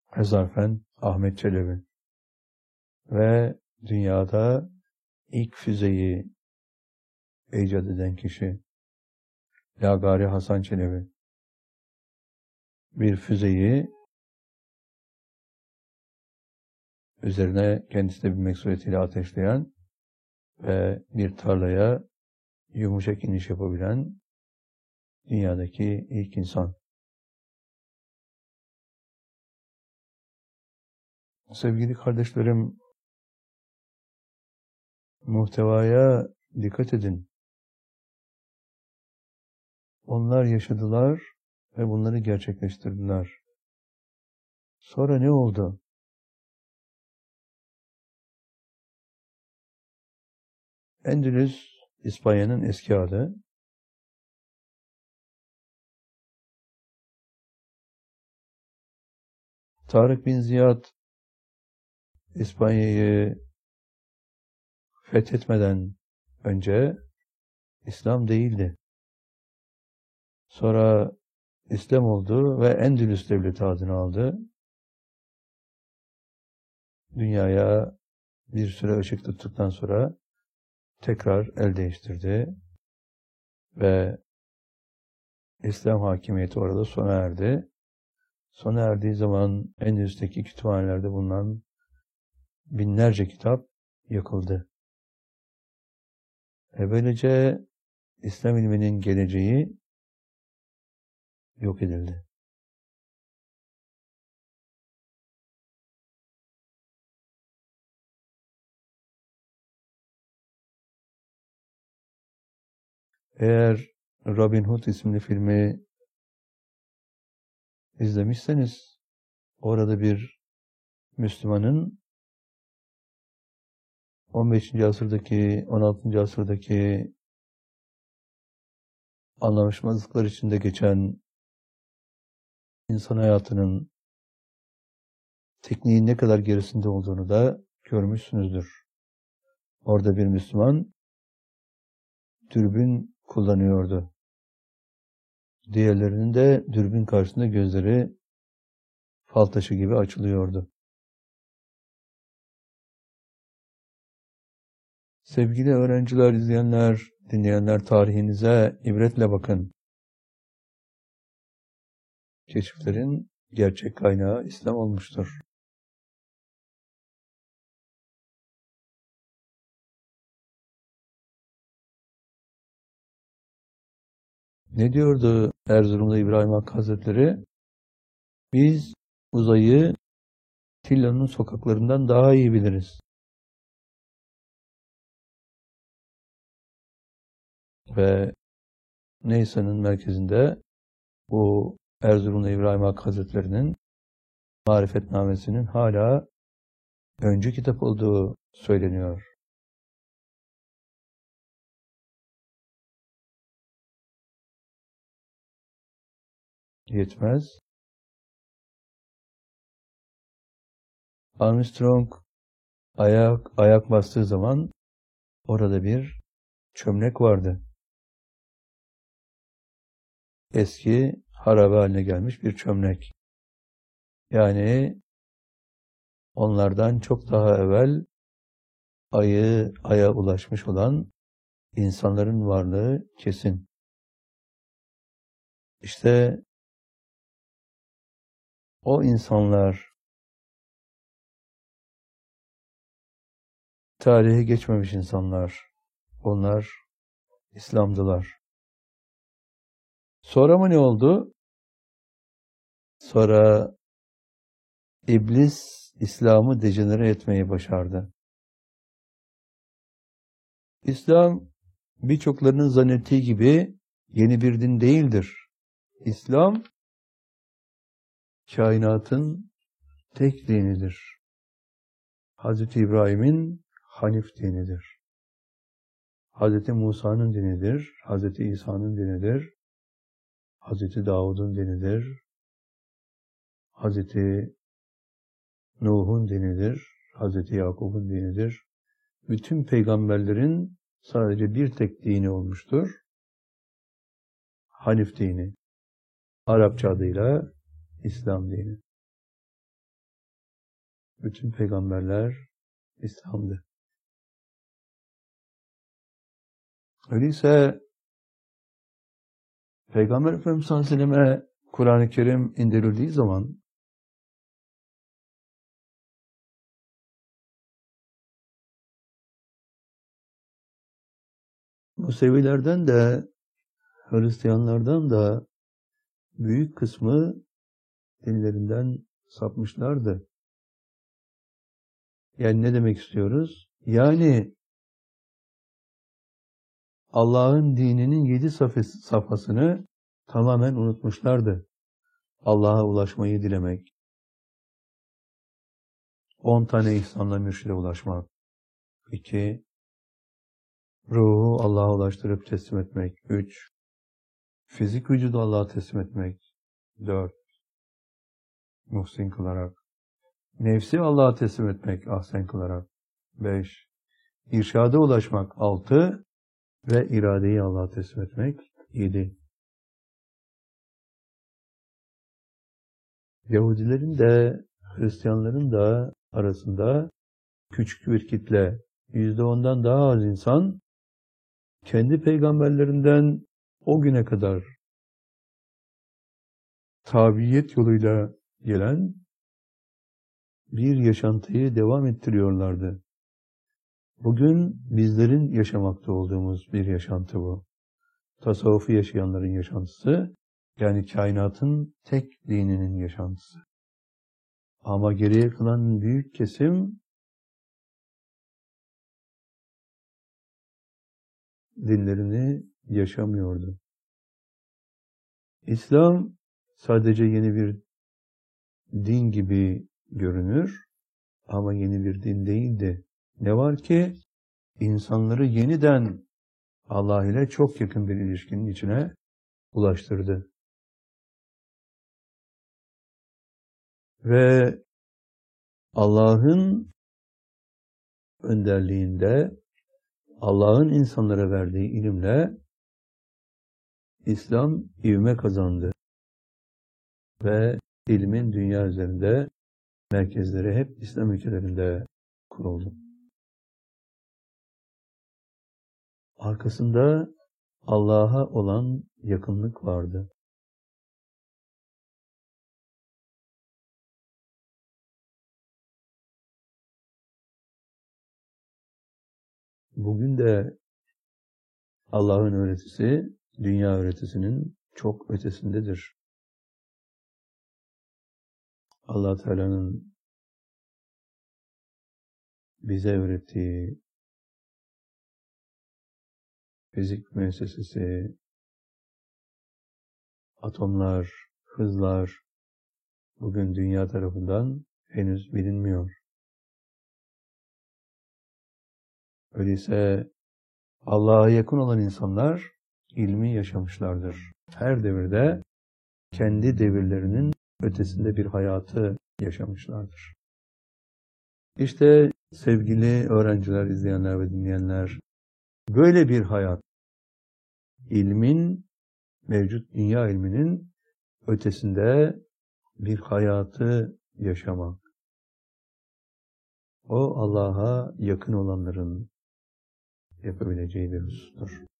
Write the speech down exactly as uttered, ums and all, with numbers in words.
Hezarfen Ahmet Çelebi ve dünyada ilk füzeyi icat eden kişi Yagari Hasan Çelebi. Bir füzeyi üzerine kendisi de binmek suretiyle ateşleyen ve bir tarlaya yumuşak iniş yapabilen dünyadaki ilk insan. Sevgili kardeşlerim, muhtevaya dikkat edin. Onlar yaşadılar ve bunları gerçekleştirdiler. Sonra ne oldu? Endülüs, İspanya'nın eski adı. Tarık bin Ziyad İspanya'yı fethetmeden önce İslam değildi. Sonra İslam oldu ve Endülüs devleti adını aldı. Dünyaya bir süre ışık tuttuktan sonra tekrar el değiştirdi ve İslam hakimiyeti orada sona erdi. Sona erdiği zaman Endülüs'teki kütüphanelerde bulunan binlerce kitap yakıldı. E böylece İslam ilminin geleceği yok edildi. Eğer Robin Hood isimli filmi izlemişseniz, orada bir Müslümanın on beşinci asırdaki, on altıncı asırdaki anlaşmazlıklar içinde geçen insan hayatının tekniğin ne kadar gerisinde olduğunu da görmüşsünüzdür. Orada bir Müslüman dürbün kullanıyordu. Diğerlerinin de dürbün karşısında gözleri fal taşı gibi açılıyordu. Sevgili öğrenciler, izleyenler, dinleyenler, tarihinize ibretle bakın. Keşiflerin gerçek kaynağı İslam olmuştur. Ne diyordu Erzurum'da İbrahim Hakkı Hazretleri? Biz uzayı Tilla'nın sokaklarından daha iyi biliriz. Ve Neysa'nın merkezinde bu Erzurum'da İbrahim Hakkı Hazretleri'nin Marifetnamesi'nin hala öncü kitap olduğu söyleniyor. Yetmez. Armstrong ayak ayak bastığı zaman orada bir çömlek vardı. Eski harabe haline gelmiş bir çömlek. Yani onlardan çok daha evvel ayı aya ulaşmış olan insanların varlığı kesin. İşte o insanlar tarihe geçmemiş insanlar. Onlar İslam'dılar. Sonra mı ne oldu? Sonra İblis İslam'ı dejenere etmeyi başardı. İslam birçoklarının zannettiği gibi yeni bir din değildir. İslam kainatın tek dinidir. Hazreti İbrahim'in Hanif dinidir. Hazreti Musa'nın dinidir. Hazreti İsa'nın dinidir. Hazreti Davud'un dinidir. Hazreti Nuh'un dinidir. Hazreti Yakub'un dinidir. Bütün peygamberlerin sadece bir tek dini olmuştur. Hanif dini. Arapça adıyla İslam dini. bütün peygamberler İslam'dı. Öyleyse Peygamber Efendimiz sallallahu aleyhi ve selleme Kur'an-ı Kerim indirildiği zaman Musevilerden de Hristiyanlardan da büyük kısmı dinlerinden sapmışlardı. Yani ne demek istiyoruz? Yani Allah'ın dininin yedi safhasını tamamen unutmuşlardı. Allah'a ulaşmayı dilemek, on tane ihsanla mürşide ulaşmak, iki, ruhu Allah'a ulaştırıp teslim etmek, üç, fizik vücudu Allah'a teslim etmek, dört, muhsin kılarak, nefsi Allah'a teslim etmek, ahsen kılarak, beş, irşada ulaşmak, altı ve iradeyi Allah'a teslim etmek, yedi. Yahudilerin de Hristiyanların da arasında küçük bir kitle, yüzde ondan daha az insan, kendi peygamberlerinden o güne kadar tabiyet yoluyla gelen bir yaşantıyı devam ettiriyorlardı. Bugün bizlerin yaşamakta olduğumuz bir yaşantı bu. Tasavvufu yaşayanların yaşantısı, yani kainatın tek dininin yaşantısı. Ama geriye kalan büyük kesim dinlerini yaşamıyordu. İslam sadece yeni bir din gibi görünür ama yeni bir din değildi. Ne var ki insanları yeniden Allah ile çok yakın bir ilişkinin içine ulaştırdı. Ve Allah'ın önderliğinde, Allah'ın insanlara verdiği ilimle İslam ivme kazandı. Ve ilmin dünya üzerinde merkezleri hep İslam ülkelerinde kuruldu. Arkasında Allah'a olan yakınlık vardı. Bugün de Allah'ın öğretisi, dünya öğretisinin çok ötesindedir. Allah Teala'nın bize öğrettiği fizik müessesesi, atomlar, hızlar bugün dünya tarafından henüz bilinmiyor. Öyleyse Allah'a yakın olan insanlar ilmi yaşamışlardır. Her devirde kendi devirlerinin ötesinde bir hayatı yaşamışlardır. İşte sevgili öğrenciler, izleyenler ve dinleyenler, böyle bir hayat, ilmin, mevcut dünya ilminin ötesinde bir hayatı yaşamak. O Allah'a yakın olanların yapabileceği bir husustur.